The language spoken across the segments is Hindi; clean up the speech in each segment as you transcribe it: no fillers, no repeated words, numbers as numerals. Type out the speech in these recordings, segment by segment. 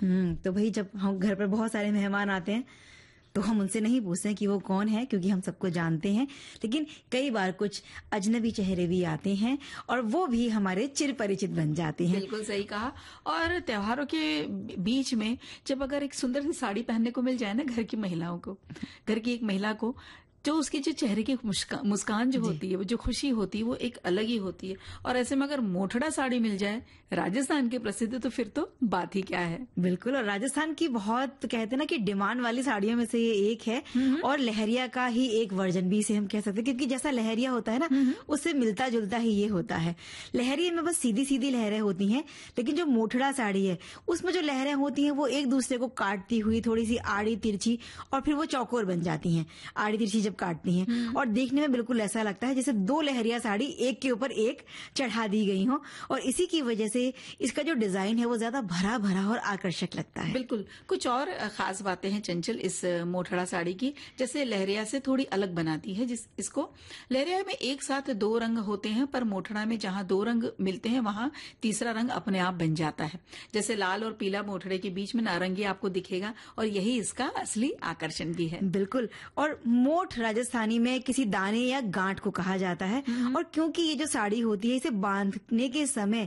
तो भाई जब हम घर पर बहुत सारे मेहमान आते हैं तो हम उनसे नहीं पूछते हैं कि वो कौन है, क्योंकि हम सबको जानते हैं। लेकिन कई बार कुछ अजनबी चेहरे भी आते हैं और वो भी हमारे चिर परिचित बन जाते हैं। बिल्कुल सही कहा। और त्योहारों के बीच में जब अगर एक सुंदर सी साड़ी पहनने को मिल जाए ना घर की महिलाओं को, घर की एक महिला को, जो उसके जो चेहरे की मुस्कान जो होती है, वो जो खुशी होती है, वो एक अलग ही होती है। और ऐसे में अगर मोठड़ा साड़ी मिल जाए राजस्थान के प्रसिद्ध, तो फिर तो बात ही क्या है। बिल्कुल। और राजस्थान की बहुत कहते हैं ना कि डिमांड वाली साड़ियों में से ये एक है, और लहरिया का ही एक वर्जन भी इसे हम कह सकते हैं, क्योंकि जैसा लहरिया होता है ना उससे मिलता जुलता ही ये होता है। लहरिया में बस सीधी सीधी लहरें होती हैं, लेकिन जो मोठड़ा साड़ी है उसमें जो लहरें होती हैं वो एक दूसरे को काटती हुई थोड़ी सी आड़ी तिरछी, और फिर वो चौकोर बन जाती हैं आड़ी तिरछी जब काटती हैं, और देखने में बिल्कुल ऐसा लगता है जैसे दो लहरिया साड़ी एक के ऊपर एक चढ़ा दी गई हो। और इसी की वजह से इसका जो डिजाइन है वो ज्यादा भरा भरा और आकर्षक लगता है। बिल्कुल। कुछ और खास बातें हैं चंचल इस मोठड़ा साड़ी की, जैसे लहरिया से थोड़ी अलग बनाती है इसको। लहरिया में एक साथ दो रंग होते हैं, पर मोठड़ा में जहां दो रंग मिलते हैं वहां तीसरा रंग अपने आप बन जाता है। जैसे लाल और पीला मोठड़े के बीच में नारंगी आपको दिखेगा, और यही इसका असली आकर्षण भी है। बिल्कुल। और मोठ राजस्थानी में किसी दाने या गांठ को कहा जाता है, और क्योंकि ये जो साड़ी होती है इसे बांधने के समय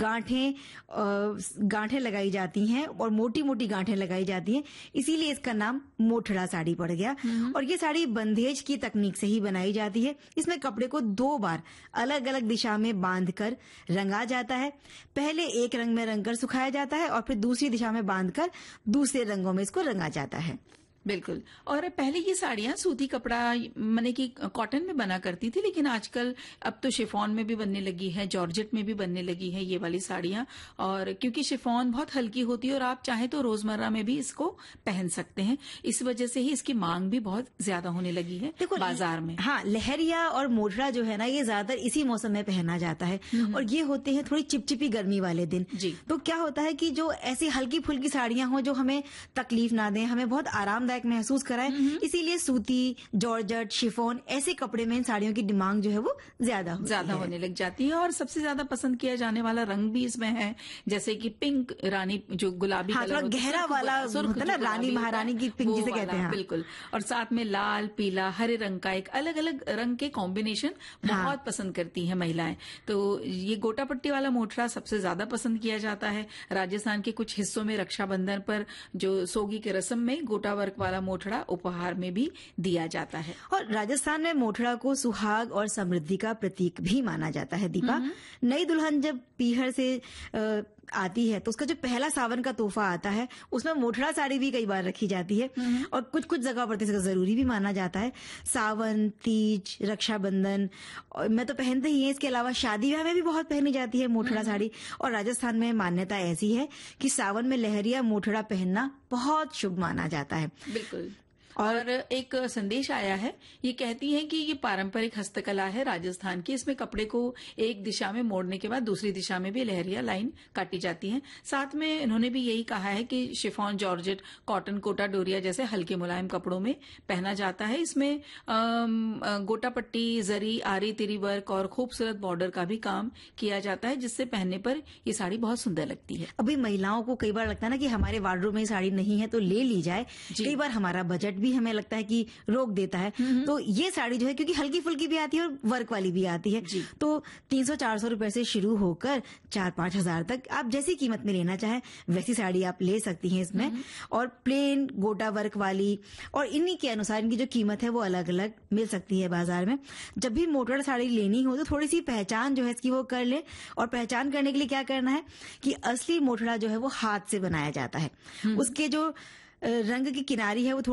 गांठें लगाई जाती हैं और मोटी मोटी गांठें लगाई जाती हैं, इसीलिए इसका नाम मोठड़ा साड़ी पड़ गया। और ये साड़ी बंधेज की तकनीक से ही बनाई जाती है। इसमें कपड़े को 2 बार अलग अलग दिशा में बांधकर रंगा जाता है। पहले एक रंग में रंगकर सुखाया जाता है और फिर दूसरी दिशा में बांधकर दूसरे रंगों में इसको रंगा जाता है। बिल्कुल। और पहले ये साड़ियां सूती कपड़ा माने कि कॉटन में बना करती थी, लेकिन आजकल अब तो शिफॉन में भी बनने लगी है, जॉर्जेट में भी बनने लगी है ये वाली साड़ियां। और क्योंकि शिफॉन बहुत हल्की होती है और आप चाहे तो रोजमर्रा में भी इसको पहन सकते हैं, इस वजह से ही इसकी मांग भी बहुत ज्यादा होने लगी है बाजार में। हाँ, लहरिया और मोठड़ा जो है ना ये ज्यादातर इसी मौसम में पहना जाता है, और ये होते हैं थोड़ी चिपचिपी गर्मी वाले दिन। जी। तो क्या होता है कि जो ऐसी हल्की फुल्की साड़ियां हो जो हमें तकलीफ ना दें, हमें बहुत आरामदायक महसूस कराए, इसीलिए सूती, जॉर्जेट, शिफॉन ऐसे कपड़े में इन साड़ियों की डिमांड जो है वो ज्यादा होने लग जाती है। और सबसे ज्यादा पसंद किया जाने वाला रंग भी इसमें है, जैसे कि पिंक रानी, जो गुलाबी कलर गहरा वाला होता है ना, रानी महारानी की पिंक जिसे कहते हैं। बिल्कुल। और साथ में लाल, पीला, हरे रंग का एक अलग अलग रंग के कॉम्बिनेशन बहुत पसंद करती है महिलाएं। तो ये गोटा पट्टी वाला मोठड़ा सबसे ज्यादा पसंद किया जाता है। राजस्थान के कुछ हिस्सों में रक्षाबंधन पर जो सोगी के रस्म में गोटा वर्क वाला मोठड़ा उपहार में भी दिया जाता है। और राजस्थान में मोठड़ा को सुहाग और समृद्धि का प्रतीक भी माना जाता है। दीपा, नई दुल्हन जब पीहर से आती है तो उसका जो पहला सावन का तोहफा आता है उसमें मोठड़ा साड़ी भी कई बार रखी जाती है, और कुछ कुछ जगह पर इसका जरूरी भी माना जाता है। सावन, तीज, रक्षाबंधन में तो पहनते ही है, इसके अलावा शादी ब्याह में भी बहुत पहनी जाती है मोठड़ा साड़ी। और राजस्थान में मान्यता ऐसी है कि सावन में लहरिया मोठड़ा पहनना बहुत शुभ माना जाता है। बिल्कुल। और एक संदेश आया है, ये कहती है कि ये पारंपरिक हस्तकला है राजस्थान की। इसमें कपड़े को एक दिशा में मोड़ने के बाद दूसरी दिशा में भी लहरिया लाइन काटी जाती है। साथ में इन्होंने भी यही कहा है कि chiffon, georgette, cotton, Kota Doria जैसे हल्के मुलायम कपड़ों में पहना जाता है। इसमें गोटा पट्टी, जरी, आरी तिरी वर्क और खूबसूरत बॉर्डर का भी काम किया जाता है, जिससे पहनने पर ये साड़ी बहुत सुंदर लगती है। अभी महिलाओं को कई बार लगता है ना कि हमारे वार्डरोब में साड़ी नहीं है तो ले ली जाए। कई बार हमारा बजट भी हमें लगता है कि रोक देता है, तो ये साड़ी जो है क्योंकि हल्की फुल्की भी आती है और वर्क वाली भी आती है, तो 300-400 रुपए से शुरू होकर 4-5 हजार तक आप जैसी कीमत में लेना चाहें वैसी साड़ी आप ले सकती हैं इसमें। और प्लेन, गोटा वर्क वाली, और इन्हीं के अनुसार इनकी जो कीमत है वो अलग अलग मिल सकती है बाजार में। जब भी मोठड़ा साड़ी लेनी हो तो थोड़ी सी पहचान जो है इसकी वो कर ले। और पहचान करने के लिए क्या करना है कि असली मोठड़ा जो है वो हाथ से बनाया जाता है, उसके जो रंग की किनारी है वो